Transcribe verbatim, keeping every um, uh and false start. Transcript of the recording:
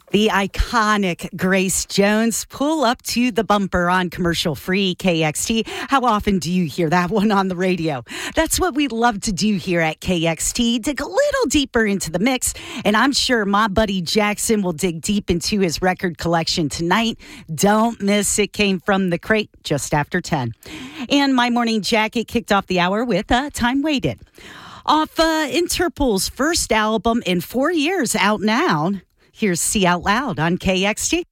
The iconic Grace Jones, Pull Up to the Bumper on commercial-free K X T. How often do you hear that one on the radio? That's what we love to do here at K X T, dig a little deeper into the mix, and I'm sure my buddy Jackson will dig deep into his record collection tonight. Don't miss It Came From the Crate just after ten. And my morning jacket kicked off the hour with uh, Time Waited. Off uh, Interpol's first album in four years, out now. Here's See Out Loud on K X T.